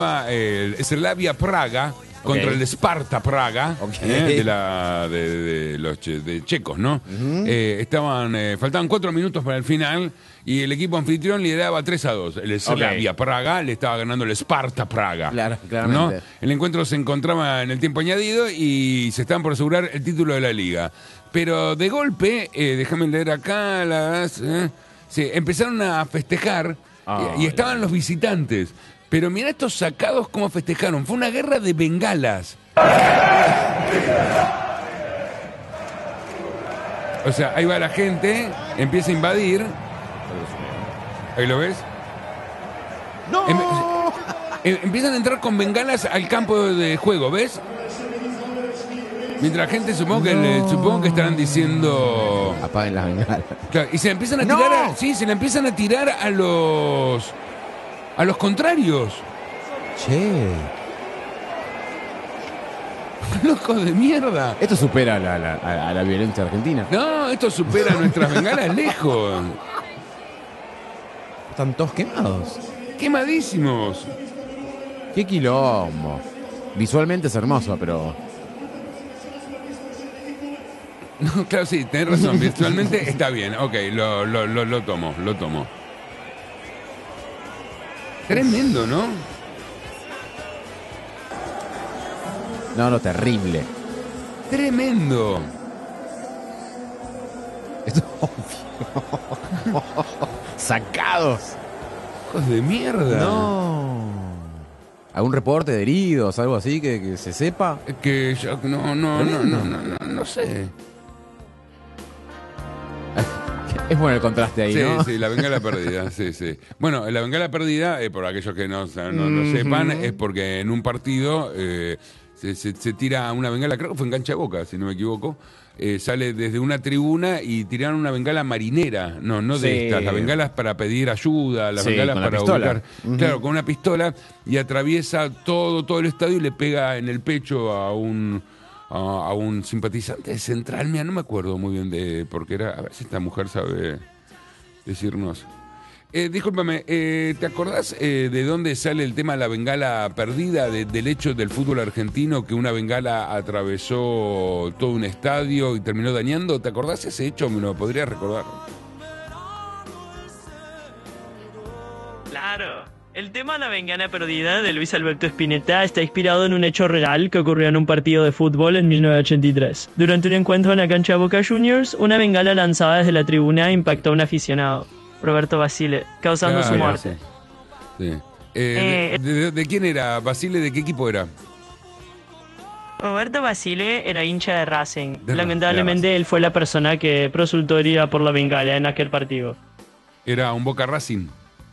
el Slavia Praga contra el Sparta Praga, de los checos, ¿no? Faltaban 4 minutos para el final y el equipo anfitrión lideraba 3-2. El Slavia Praga le estaba ganando el Sparta Praga. Claro, claramente. ¿No? El encuentro se encontraba en el tiempo añadido y se estaban por asegurar el título de la liga. Pero de golpe, déjame leer acá, empezaron a festejar y estaban los visitantes. Pero mirá estos sacados cómo festejaron. Fue una guerra de bengalas. O sea, ahí va la gente, empieza a invadir. ¿Ahí lo ves? ¡No! Empiezan a entrar con bengalas al campo de juego, ¿ves? Mientras la gente supongo que estarán diciendo... Apaguen las bengalas. Claro, y se la empiezan a tirar, se la empiezan a tirar a los contrarios. Che. Locos de mierda. Esto supera a la violencia argentina. No, esto supera nuestras bengalas lejos. Están todos quemados. Quemadísimos. Qué quilombo. Visualmente es hermoso, pero... No, claro, sí, tenés razón. Virtualmente está bien. Ok, lo tomo. Tremendo, ¿no? No, terrible. Tremendo. Esto... Sacados. Hijos de mierda. No. ¿Algún reporte de heridos, algo así que se sepa? Que yo no sé. Es bueno el contraste ahí, ¿no? Sí, la bengala perdida, sí. Bueno, la bengala perdida, por aquellos que no sepan, es porque en un partido se tira una bengala, creo que fue en Cancha de Boca, si no me equivoco, sale desde una tribuna y tiraron una bengala marinera, no de estas, las bengalas para pedir ayuda, las bengalas para ubicar, claro, con una pistola, y atraviesa todo el estadio y le pega en el pecho a un simpatizante de Central. Mira, no me acuerdo muy bien porque era, a ver si esta mujer sabe decirnos. Discúlpame, ¿te acordás de dónde sale el tema de la bengala perdida, del hecho del fútbol argentino que una bengala atravesó todo un estadio y terminó dañando? ¿Te acordás ese hecho? ¿Me lo podrías recordar? Claro. El tema de la bengala perdida de Luis Alberto Spinetta está inspirado en un hecho real que ocurrió en un partido de fútbol en 1983. Durante un encuentro en la cancha de Boca Juniors, una bengala lanzada desde la tribuna impactó a un aficionado, Roberto Basile, causando su muerte. Sí. ¿De quién era? ¿Basile de qué equipo era? Roberto Basile era hincha de Racing. Lamentablemente él fue la persona que resultó herida por la bengala en aquel partido. Era un Boca Racing.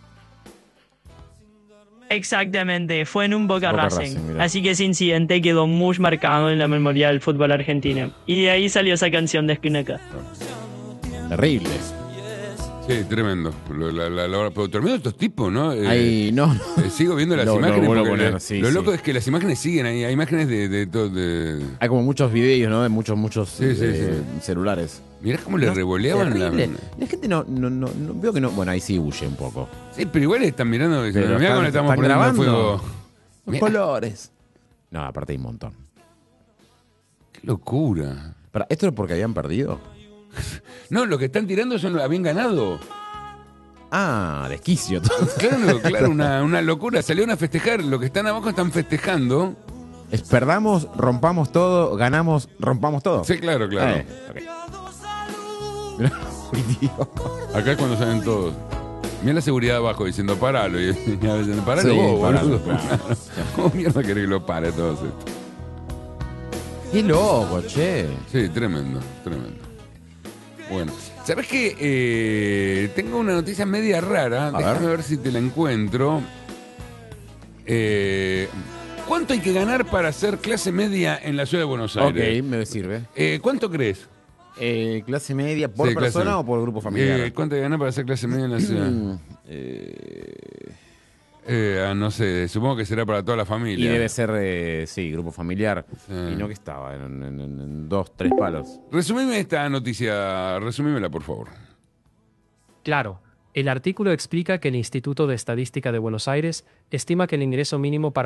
Exactamente, fue en un Boca Racing. Así que ese incidente quedó muy marcado en la memoria del fútbol argentino. Y de ahí salió esa canción de Spinetta. Terrible. Sí, tremendo. Pero tremendo estos tipos, ¿no? Ay, no. Sigo viendo las imágenes. Lo loco sí. es que las imágenes siguen ahí. Hay imágenes de todo. Hay como muchos videos, ¿no? De muchos celulares. Mirá cómo le revoleaban la gente no veo que no. Bueno, ahí sí huye un poco. Sí, pero igual están mirando. Pero mirá cómo le estamos prendiendo grabando fuego. Los colores. No, aparte hay un montón. Qué locura. ¿Esto es porque habían perdido? No, lo que están tirando habían ganado. Ah, desquicio. Claro, una locura. Salieron a festejar. Los que están abajo están festejando. Perdamos, rompamos todo, ganamos, rompamos todo. Sí, claro. Okay. Acá es cuando salen todos. Mira la seguridad abajo diciendo paralo. Y a veces, paralo sí, vos, boludo. Claro. ¿Cómo mierda querés que lo pare todo esto? Qué loco, che. Sí, tremendo. Bueno, ¿sabés qué? Tengo una noticia media rara. Déjame ver si te la encuentro. ¿Cuánto hay que ganar para ser clase media en la ciudad de Buenos Aires? Ok, me sirve. ¿Cuánto crees? ¿Clase media por persona o por grupo familiar? ¿Cuánto hay que ganar para ser clase media en la ciudad? No sé, supongo que será para toda la familia. Y debe ser, grupo familiar. Sí. Y no que estaba, en 2, 3 palos. Resumime esta noticia, resumímela por favor. Claro. El artículo explica que el Instituto de Estadística de Buenos Aires estima que el ingreso mínimo para